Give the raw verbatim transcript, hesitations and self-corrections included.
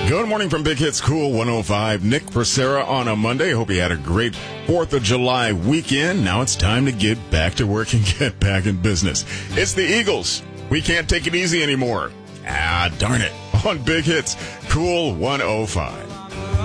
Good morning from Big Hits Cool one oh five. Nick Becerra on a Monday. Hope you had a great fourth of July weekend. Now it's time to get back to work and get back in business. It's the Eagles. We can't take it easy anymore. Ah, darn it. On Big Hits Cool one oh five.